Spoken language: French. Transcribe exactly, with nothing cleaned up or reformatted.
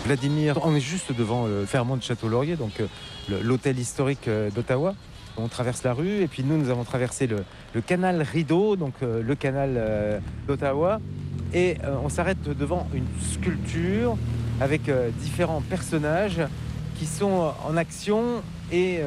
Vladimir. On est juste devant le Fairmont de Château-Laurier, donc l'hôtel historique d'Ottawa. On traverse la rue et puis nous, nous avons traversé le, le canal Rideau, donc euh, le canal euh, d'Ottawa. Et euh, on s'arrête devant une sculpture avec euh, différents personnages qui sont en action et